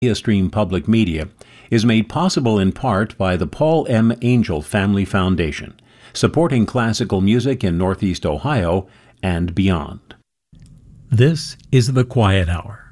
Stream Public Media is made possible in part by the Paul M. Angel Family Foundation, supporting classical music in Northeast Ohio and beyond. This is The Quiet Hour.